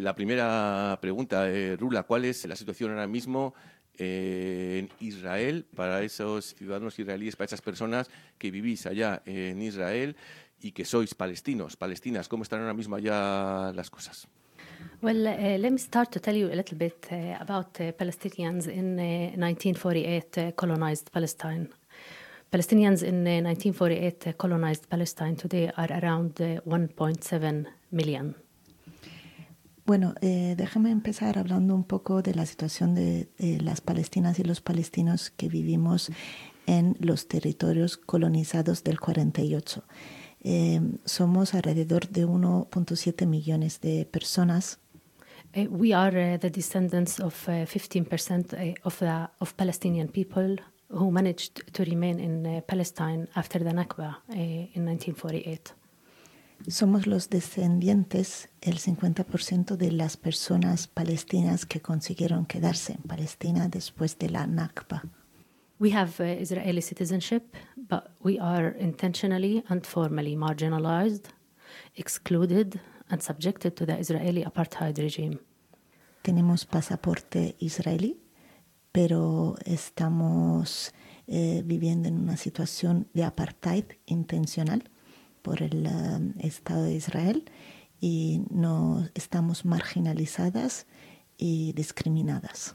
La primera pregunta, Rula, ¿cuál es la situación ahora mismo en Israel para esos ciudadanos israelíes, para esas personas que vivís allá en Israel y que sois palestinas? ¿Cómo están ahora mismo allá las cosas? Well, let me start to tell you a little bit about Palestinians in 1948 colonized Palestine. Palestinians in 1948 colonized Palestine today are around 1.7 million. Bueno, déjame empezar hablando un poco de la situación de las palestinas y los palestinos que vivimos en los territorios colonizados del 48. Somos alrededor de 1.7 millones de personas. We are the descendants of 15% of Palestinian people who managed to remain in Palestine after the Nakba in 1948. Somos los descendientes, el 50% de las personas palestinas que consiguieron quedarse en Palestina después de la Nakba. We have Israeli citizenship, but we are intentionally and formally marginalized, excluded, and subjected to the Israeli apartheid regime. Tenemos pasaporte israelí, pero estamos viviendo en una situación de apartheid intencional por el Estado de Israel y no estamos marginalizadas y discriminadas.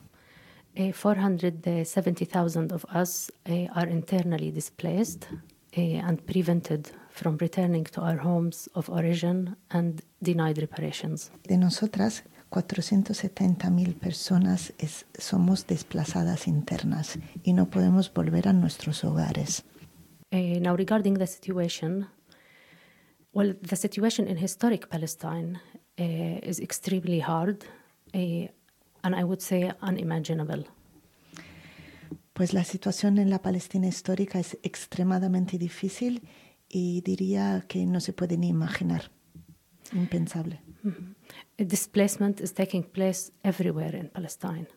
470,000 of us are internally displaced and prevented from returning to our homes of origin and denied reparations. De nosotras, 470,000 personas somos desplazadas internas y no podemos volver a nuestros hogares. Now, regarding the situation, the situation in historic Palestine is extremely hard and I would say unimaginable. Pues la situación en la Palestina histórica es extremadamente difícil y diría que no se puede ni imaginar. Impensable. Displacement is taking place everywhere in Palestine.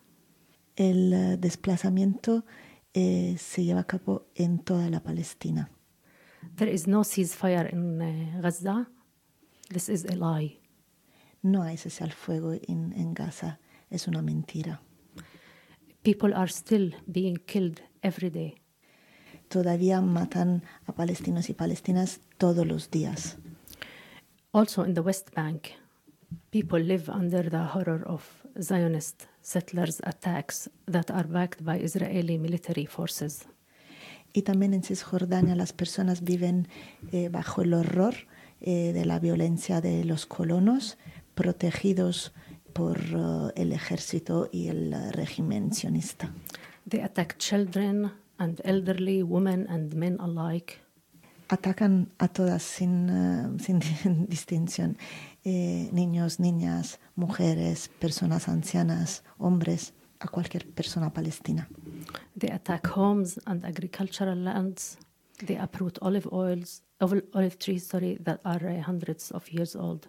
El desplazamiento se lleva a cabo en toda la Palestina. There is no ceasefire in Gaza. This is a lie. No hay cese al fuego en Gaza. Es una mentira. People are still being killed every day. Todavía matan a palestinos y palestinas todos los días. Also in the West Bank, people live under the horror of Zionist settlers' attacks that are backed by Israeli military forces. Y también en Cisjordania las personas viven bajo el horror de la violencia de los colonos, protegidos por el ejército y el régimen sionista. They attack children and elderly, women and men alike. Atacan a todas sin distinción. Niños, niñas, mujeres, personas ancianas, hombres, a cualquier persona palestina. They attack homes and agricultural lands. They uproot olive trees that are hundreds of years old.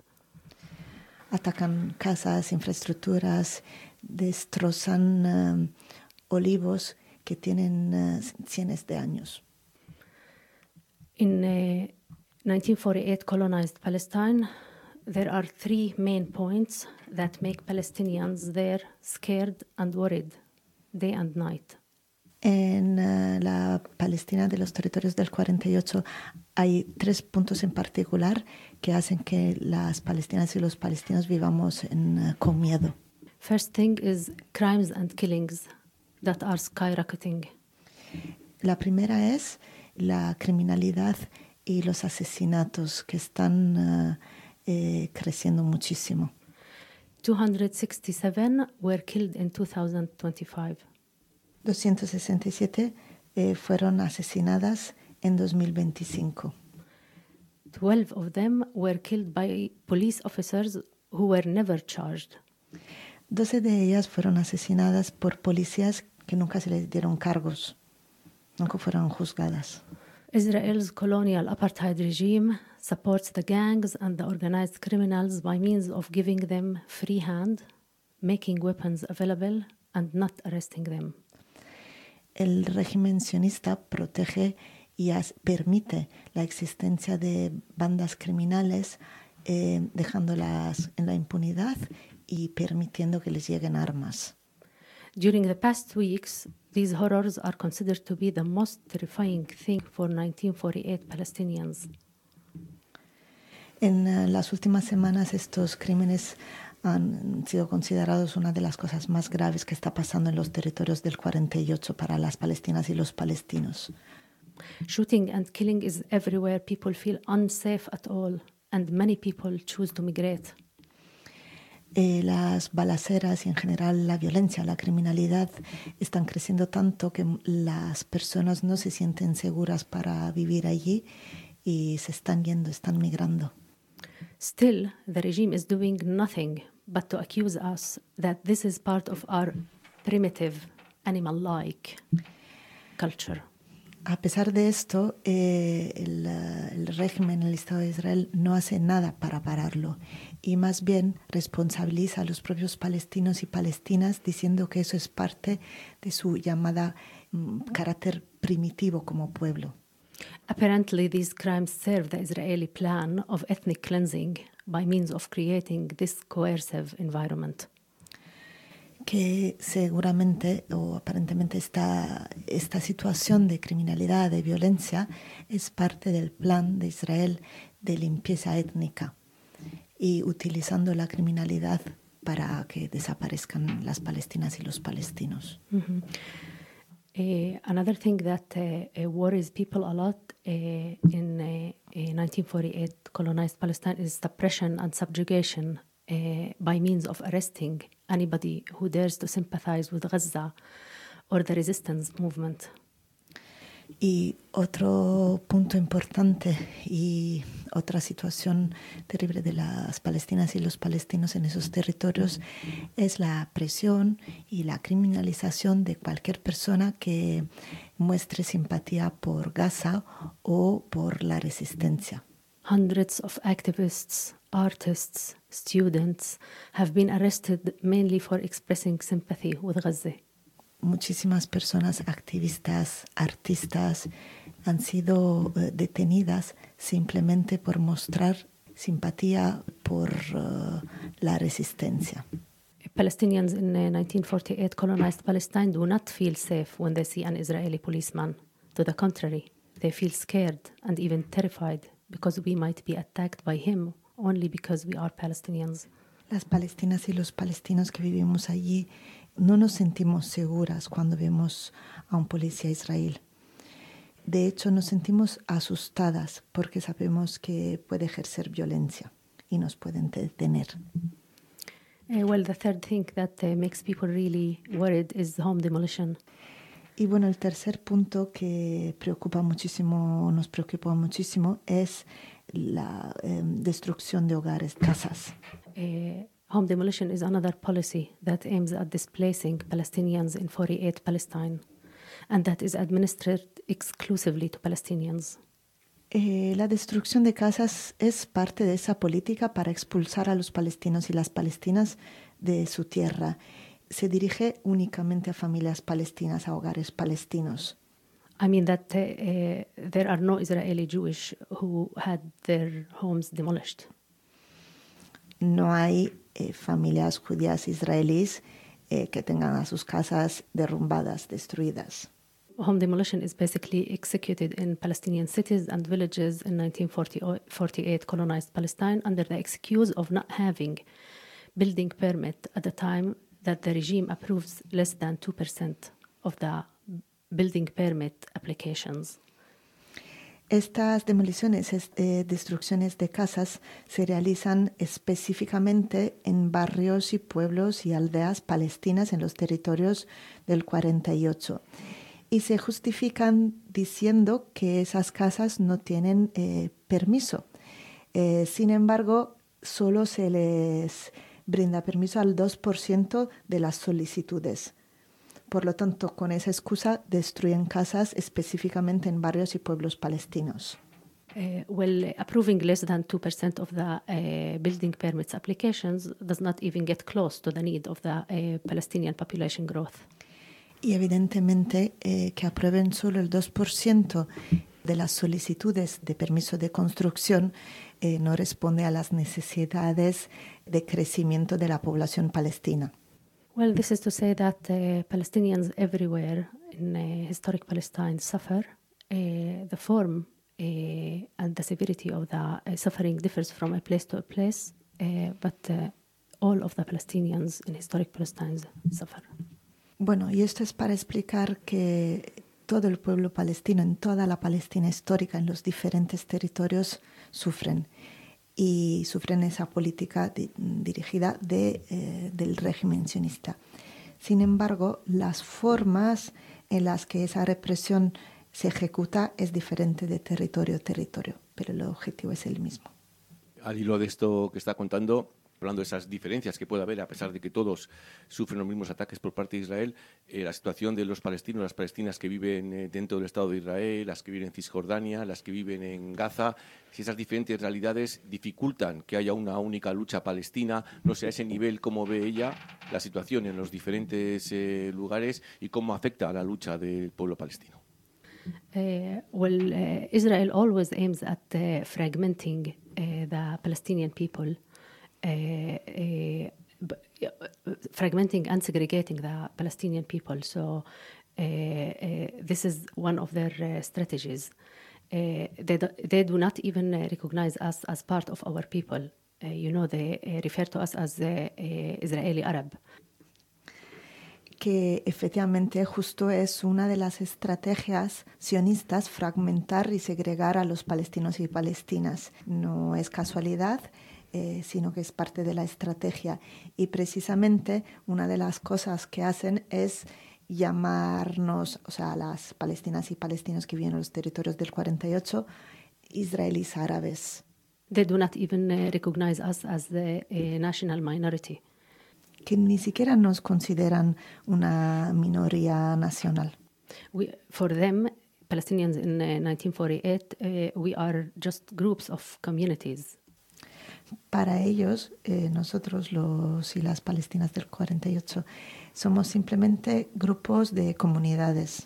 Atacan casas, infraestructuras, destrozan olivos que tienen cientos de años. In 1948 colonized Palestine, there are three main points that make Palestinians there scared and worried day and night. En la Palestina de los territorios del 48 hay 3 puntos en particular que hacen que las palestinas y los palestinos vivamos con miedo. First thing is crimes and killings that are skyrocketing. La primera es la criminalidad y los asesinatos que están creciendo muchísimo. 267 were killed in 2025. 267 fueron asesinadas en 2025. 12 of them were killed by police officers who were never charged. 12 de ellas fueron asesinadas por policías que nunca se les dieron cargos, nunca fueron juzgadas. Israel's colonial apartheid regime supports the gangs and the organized criminals by means of giving them free hand, making weapons available, and not arresting them. El régimen sionista protege y permite la existencia de bandas criminales, dejándolas en la impunidad y permitiendo que les lleguen armas. During the past weeks, these horrors are considered to be the most terrifying thing for 1948 Palestinians. En las últimas semanas estos crímenes han sido considerados una de las cosas más graves que está pasando en los territorios del 48 para las palestinas y los palestinos. Shooting and killing is everywhere. People feel unsafe at all, and many people choose to migrate. Las balaceras y en general la violencia, la criminalidad están creciendo tanto que las personas no se sienten seguras para vivir allí y se están yendo, están migrando. Still, the regime is doing nothing but to accuse us that this is part of our primitive, animal-like culture. A pesar de esto, el régimen, el Estado de Israel, no hace nada para pararlo y más bien responsabiliza a los propios palestinos y palestinas diciendo que eso es parte de su llamada carácter primitivo como pueblo. Apparently, these crimes serve the Israeli plan of ethnic cleansing by means of creating this coercive environment. Que seguramente o aparentemente esta situación de criminalidad, de violencia, es parte del plan de Israel de limpieza étnica y utilizando la criminalidad para que desaparezcan las palestinas y los palestinos. Mm-hmm. Another thing that worries people a lot in 1948 colonized Palestine is suppression and subjugation by means of arresting anybody who dares to sympathize with Gaza or the resistance movement. Y otro punto importante y otra situación terrible de las palestinas y los palestinos en esos territorios es la presión y la criminalización de cualquier persona que muestre simpatía por Gaza o por la resistencia. Hundreds of activists, artists, students have been arrested mainly for expressing sympathy with Gaza. Muchísimas personas, activistas, artistas, han sido detenidas simplemente por mostrar simpatía por la resistencia. Palestinians in 1948 colonized Palestine do not feel safe when they see an Israeli policeman. To the contrary, they feel scared and even terrified because we might be attacked by him only because we are Palestinians. Las palestinas y los palestinos que vivimos allí no nos sentimos seguras cuando vemos a un policía israelí. De hecho, nos sentimos asustadas porque sabemos que puede ejercer violencia y nos pueden detener. Well, the third thing that makes people really worried is home demolition. Y bueno, el tercer punto que nos preocupa muchísimo es la destrucción de hogares, casas. Home demolition is another policy that aims at displacing Palestinians in 48 Palestine, and that is administered exclusively to Palestinians. La destrucción de casas es parte de esa política para expulsar a los palestinos y las palestinas de su tierra. Se dirige únicamente a familias palestinas, a hogares palestinos. I mean that there are no Israeli Jewish who had their homes demolished. No hay familias judías israelíes que tengan a sus casas derrumbadas, destruidas. Home demolition is basically executed in Palestinian cities and villages in 1948 colonized Palestine under the excuse of not having building permit at the time that the regime approves less than 2% of the building permit applications. Estas demoliciones, destrucciones de casas se realizan específicamente en barrios y pueblos y aldeas palestinas en los territorios del 48 y se justifican diciendo que esas casas no tienen permiso. Sin embargo, solo se les brinda permiso al 2% de las solicitudes. Por lo tanto, con esa excusa, destruyen casas específicamente en barrios y pueblos palestinos. Approving less than 2% of the building permits applications does not even get close to the need of the Palestinian population growth. Y evidentemente que aprueben solo el 2% de las solicitudes de permiso de construcción no responde a las necesidades de crecimiento de la población palestina. Well, this is to say that Palestinians everywhere in historic Palestine suffer. The form and the severity of the suffering differs from a place to a place, but all of the Palestinians in historic Palestine suffer. Bueno, y esto es para explicar que todo el pueblo palestino, en toda la Palestina histórica, en los diferentes territorios, sufren. Y sufren esa política dirigida del régimen sionista. Sin embargo, las formas en las que esa represión se ejecuta es diferente de territorio a territorio, pero el objetivo es el mismo. Al hilo de esto que está contando, hablando de esas diferencias que puede haber, a pesar de que todos sufren los mismos ataques por parte de Israel, la situación de los palestinos, las palestinas que viven dentro del Estado de Israel, las que viven en Cisjordania, las que viven en Gaza, si esas diferentes realidades dificultan que haya una única lucha palestina, no sé, a ese nivel, cómo ve ella la situación en los diferentes lugares y cómo afecta a la lucha del pueblo palestino. Israel always aims at fragmenting the Palestinian people. Fragmenting and segregating the Palestinian people. So this is one of their strategies. They do not even recognize us as part of our people. They refer to us as Israeli Arab. Que efectivamente justo es una de las estrategias sionistas, fragmentar y segregar a los palestinos y palestinas. No es casualidad, sino que es parte de la estrategia. Y precisamente una de las cosas que hacen es llamarnos, o sea, a las palestinas y palestinos que viven en los territorios del 48, israelíes árabes. They do not even recognize us as the national minority. Que ni siquiera nos consideran una minoría nacional. For them, Palestinians in 1948, we are just groups of communities. Para ellos, nosotros los y las palestinas del 48, somos simplemente grupos de comunidades.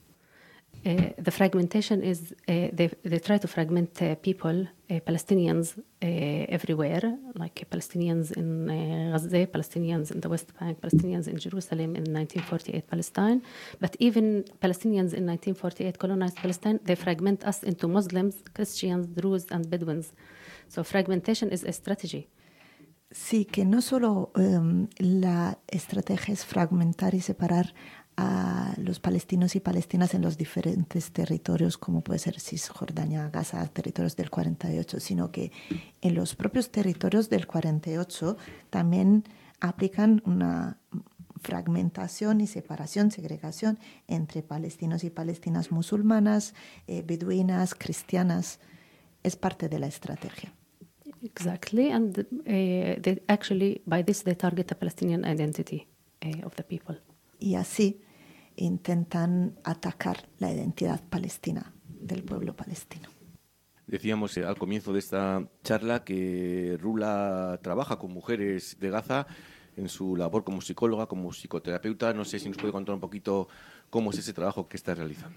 The fragmentation is, they try to fragment people, Palestinians everywhere, like Palestinians in Gaza, Palestinians in the West Bank, Palestinians in Jerusalem in 1948 Palestine. But even Palestinians in 1948 colonized Palestine, they fragment us into Muslims, Christians, Druze, and Bedouins. So fragmentation is a strategy. Sí, que no solo la estrategia es fragmentar y separar a los palestinos y palestinas en los diferentes territorios, como puede ser Cisjordania, Gaza, territorios del 48, sino que en los propios territorios del 48 también aplican una fragmentación y separación, segregación entre palestinos y palestinas musulmanas, beduinas, cristianas. Es parte de la estrategia. Exactly, and they actually, by this, they target the Palestinian identity of the people. Y así intentan atacar la identidad palestina del pueblo palestino. Decíamos al comienzo de esta charla que Rula trabaja con mujeres de Gaza en su labor como psicóloga, como psicoterapeuta. No sé si nos puede contar un poquito cómo es ese trabajo que está realizando.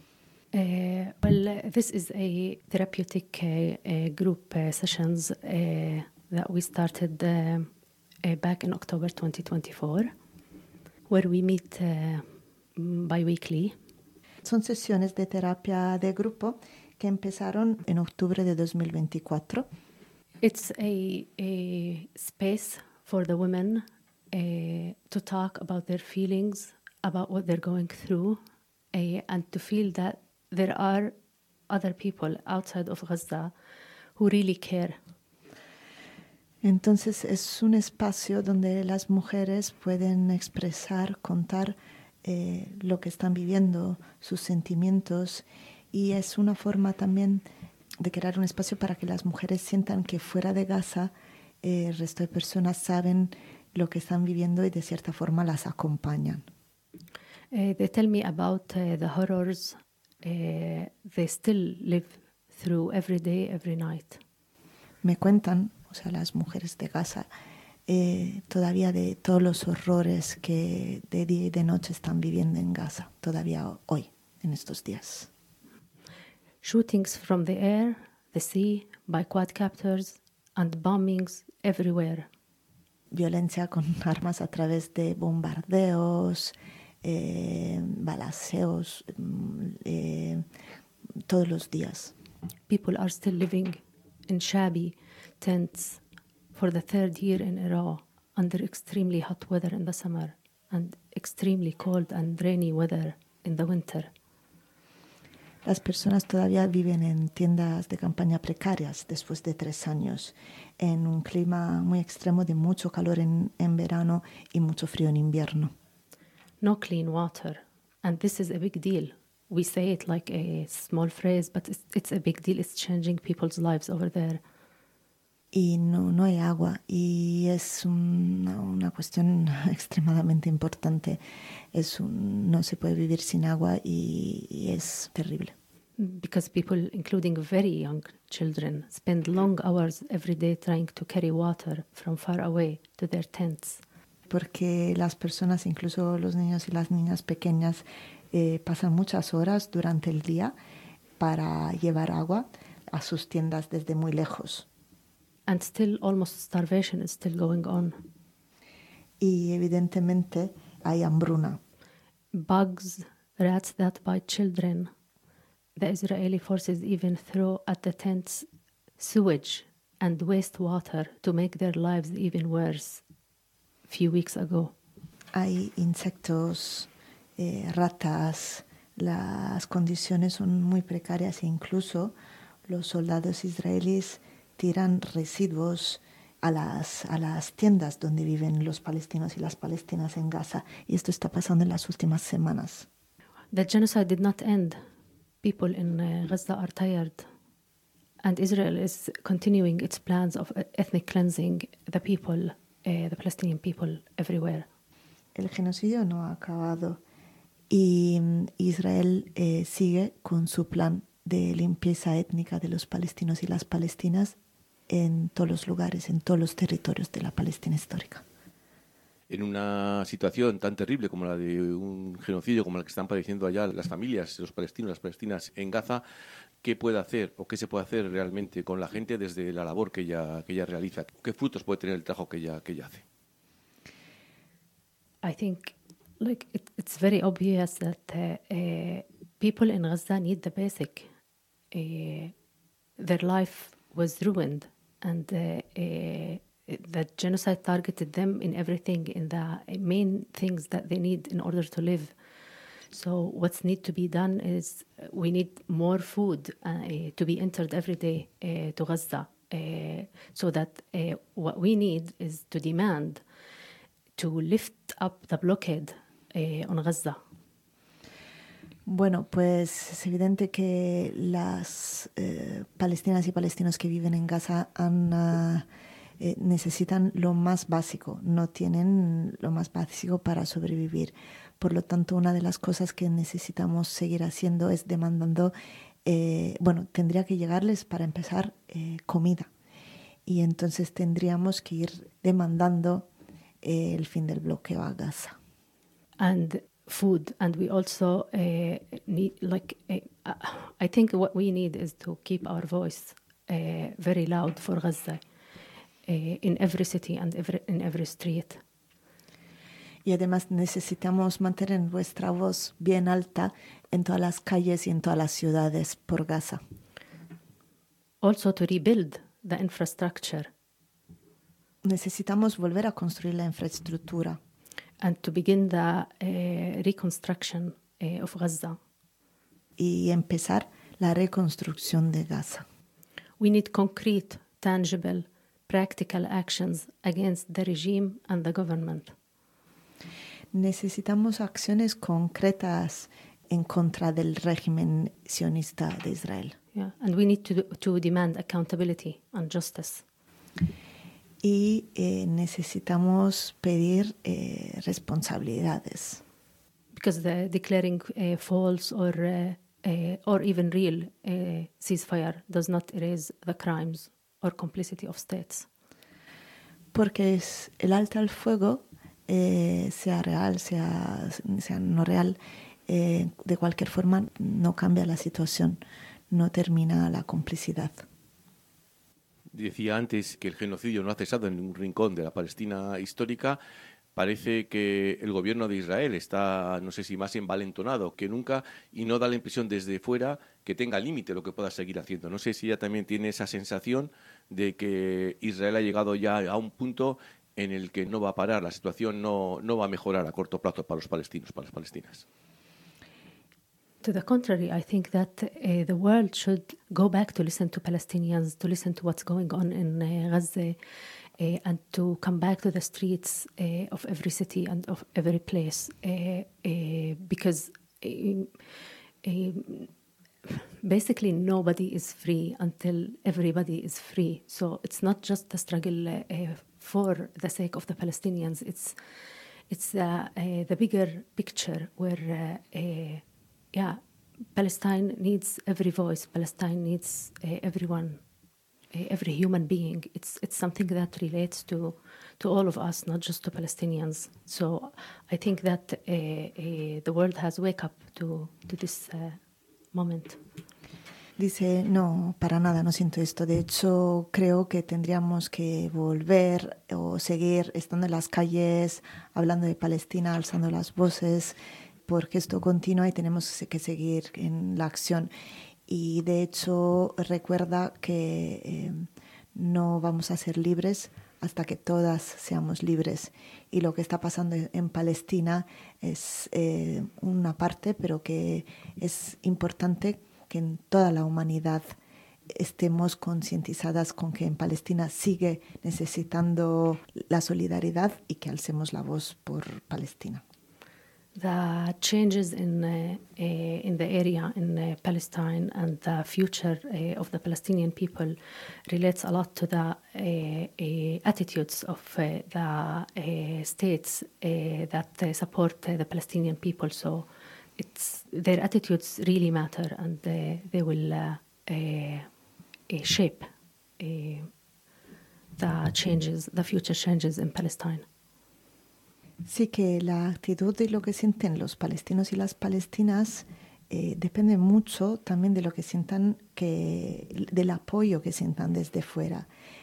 This is a therapeutic group sessions that we started back in October 2024, where we meet bi-weekly. Son sesiones de terapia de grupo que empezaron en octubre de 2024. It's a space for the women to talk about their feelings, about what they're going through, and to feel that there are other people outside of Gaza who really care. Entonces es un espacio donde las mujeres pueden expresar, contar lo que están viviendo, sus sentimientos, y es una forma también de crear un espacio para que las mujeres sientan que fuera de Gaza el resto de personas saben lo que están viviendo y de cierta forma las acompañan. They tell me about the horrors they still live through every day, every night. Me cuentan, o sea, las mujeres de Gaza, todavía de todos los horrores que de día y de noche están viviendo en Gaza, todavía hoy, en estos días. Shootings from the air, the sea, by quadcopters, and bombings everywhere. Violencia con armas a través de bombardeos, balaceos, todos los días. People are still living in shabby tents for the third year in a row under extremely hot weather in the summer and extremely cold and rainy weather in the winter. Las personas todavía viven en tiendas de campaña precarias después de 3 años, en un clima muy extremo de mucho calor en verano y mucho frío en invierno. No clean water, and this is a big deal. We say it like a small phrase, but it's a big deal. It's changing people's lives over there. Y no hay agua, y es una cuestión extremadamente importante. No se puede vivir sin agua y es terrible. Because people, including very young children, spend long hours every day trying to carry water from far away to their tents. Porque las personas, incluso los niños y las niñas pequeñas, pasan muchas horas durante el día para llevar agua a sus tiendas desde muy lejos. And still almost starvation is still going on. Y evidentemente hay hambruna. Bugs, rats that bite children. The Israeli forces even throw at the tents sewage and wastewater to make their lives even worse. A few weeks ago. Hay insectos, ratas, las condiciones son muy precarias e incluso los soldados israelíes tiran residuos a las tiendas donde viven los palestinos y las palestinas en Gaza. Y esto está pasando en las últimas semanas. The genocide did not end. People in Gaza are tired. And Israel is continuing its plans of ethnic cleansing the people, the Palestinian people everywhere. El genocidio no ha acabado y Israel sigue con su plan de limpieza étnica de los palestinos y las palestinas en todos los lugares, en todos los territorios de la Palestina histórica. En una situación tan terrible como la de un genocidio como la que están padeciendo allá las familias, los palestinos, las palestinas en Gaza, ¿qué puede hacer o qué se puede hacer realmente con la gente desde la labor que ella realiza? ¿Qué frutos puede tener el trabajo que ella hace? I think it's very obvious that people in Gaza need the basic. Their life was ruined, and the genocide targeted them in everything, in the main things that they need in order to live. So what's need to be done is we need more food to be entered every day to Gaza, so that what we need is to demand to lift up the blockade on Gaza. Bueno, pues es evidente que las palestinas y palestinos que viven en Gaza necesitan lo más básico, no tienen lo más básico para sobrevivir. Por lo tanto, una de las cosas que necesitamos seguir haciendo es demandando, tendría que llegarles para empezar comida. Y entonces tendríamos que ir demandando el fin del bloqueo a Gaza. And food, and we also need, I think what we need is to keep our voice very loud for Gaza in every city and in every street. Y además necesitamos mantener nuestra voz bien alta en todas las calles y en todas las ciudades por Gaza. Also to rebuild the infrastructure. Necesitamos volver a construir la infraestructura. And to begin the reconstruction of Gaza. Y empezar la reconstrucción de Gaza. We need concrete, tangible, practical actions against the regime and the government. Necesitamos acciones concretas en contra del régimen sionista de Israel. Yeah, and we need to demand accountability and justice. Y necesitamos pedir responsabilidades. Because declaring false or even real ceasefire does not erase the crimes or complicity of states. Porque es el alto al fuego, sea real, sea no real, de cualquier forma no cambia la situación, no termina la complicidad. Decía antes que el genocidio no ha cesado en ningún rincón de la Palestina histórica. Parece que el gobierno de Israel está, no sé si más envalentonado que nunca, y no da la impresión desde fuera que tenga límite lo que pueda seguir haciendo. No sé si ella también tiene esa sensación de que Israel ha llegado ya a un punto en el que no va a parar, la situación no va a mejorar a corto plazo para los palestinos, para las palestinas. To the contrary, I think that the world should go back to listen to Palestinians, to listen to what's going on in Gaza, and to come back to the streets of every city and of every place, because basically nobody is free until everybody is free. So it's not just the struggle for the sake of the Palestinians. It's the bigger picture where. Palestine needs every voice. Palestine needs everyone, every human being. It's something that relates to all of us, not just to Palestinians. So I think that the world has wake up to this moment. Dice, no, para nada, no siento esto. De hecho, creo que tendríamos que volver o seguir estando en las calles, hablando de Palestina, alzando las voces, porque esto continúa y tenemos que seguir en la acción. Y de hecho recuerda que no vamos a ser libres hasta que todas seamos libres. Y lo que está pasando en Palestina es una parte, pero que es importante que en toda la humanidad estemos concientizadas con que en Palestina sigue necesitando la solidaridad y que alcemos la voz por Palestina. The changes in the area in Palestine and the future of the Palestinian people relates a lot to the attitudes of the states that support the Palestinian people. So their attitudes really matter, and they will shape the future changes in Palestine. Sí, que la actitud de lo que sienten los palestinos y las palestinas depende mucho también de lo que sientan, del apoyo que sientan desde fuera.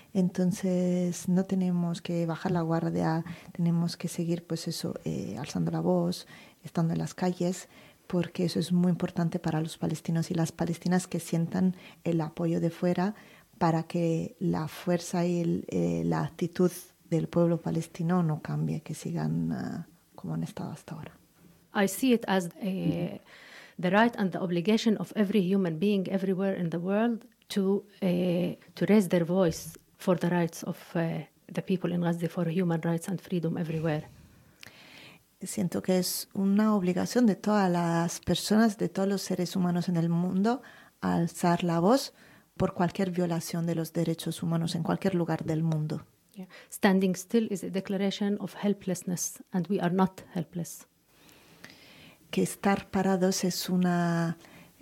Entonces no tenemos que bajar la guardia, tenemos que seguir pues eso, alzando la voz, estando en las calles, porque eso es muy importante para los palestinos y las palestinas, que sientan el apoyo de fuera para que la fuerza y la actitud del pueblo palestino no cambie, que sigan como han estado hasta ahora. I see it as the right and the obligation of every human being everywhere in the world to raise their voice for the rights of the people in Gaza, for human rights and freedom everywhere. Siento que es una obligación de todas las personas, de todos los seres humanos en el mundo, alzar la voz por cualquier violación de los derechos humanos en cualquier lugar del mundo. Yeah. Standing still is a declaration of helplessness, and we are not helpless. Que estar parados es una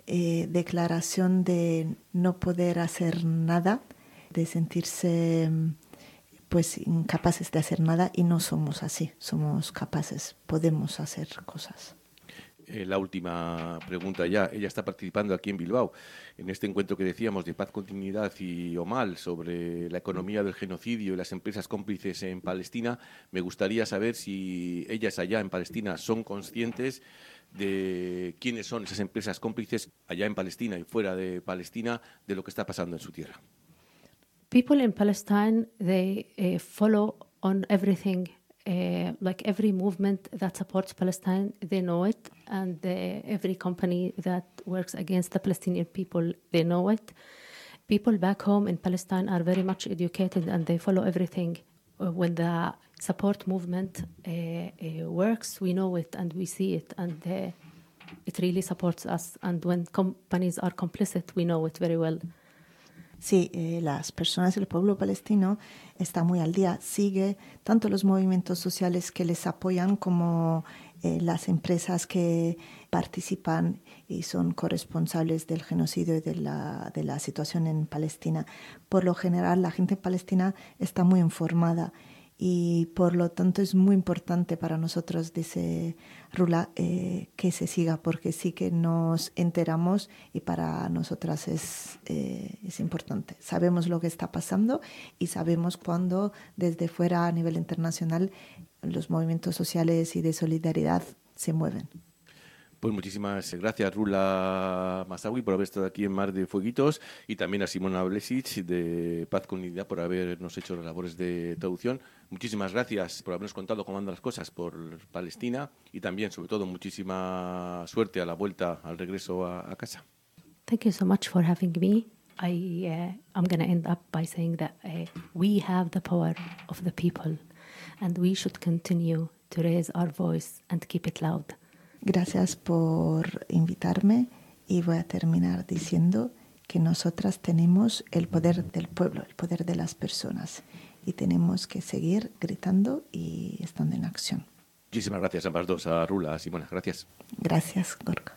declaración de no poder hacer nada, de sentirse pues incapaces de hacer nada, y no somos así, somos capaces, podemos hacer cosas. La última pregunta ya. Ella está participando aquí en Bilbao en este encuentro que decíamos de paz, continuidad y Omal sobre la economía del genocidio y las empresas cómplices en Palestina. Me gustaría saber si ellas allá en Palestina son conscientes de quiénes son esas empresas cómplices allá en Palestina y fuera de Palestina de lo que está pasando en su tierra. People in Palestine, they follow on everything. Like every movement that supports Palestine, they know it, and every company that works against the Palestinian people, they know it. People back home in Palestine are very much educated, and they follow everything. When the support movement works, we know it and we see it, and it really supports us. And when companies are complicit, we know it very well. Sí, las personas del pueblo palestino está muy al día, sigue tanto los movimientos sociales que les apoyan como las empresas que participan y son corresponsables del genocidio y de la situación en Palestina. Por lo general, la gente en Palestina está muy informada y por lo tanto es muy importante para nosotros, dice Rula, que se siga, porque sí que nos enteramos y para nosotras es importante. Sabemos lo que está pasando y sabemos cuando desde fuera a nivel internacional los movimientos sociales y de solidaridad se mueven. Pues muchísimas gracias, Rula Masawi, por haber estado aquí en Mar de Fueguitos, y también a Simona Blesic de Paz con Dignidad por habernos hecho las labores de traducción. Muchísimas gracias por habernos contado cómo andan las cosas por Palestina y también, sobre todo, muchísima suerte a la vuelta, al regreso a casa. Thank you so much for having me. I'm going to end up by saying that we have the power of the people and we should continue to raise our voice and keep it loud. Gracias por invitarme y voy a terminar diciendo que nosotras tenemos el poder del pueblo, el poder de las personas y tenemos que seguir gritando y estando en acción. Muchísimas gracias a ambas dos, a Rula, a Simona. Gracias. Gracias, Gorka.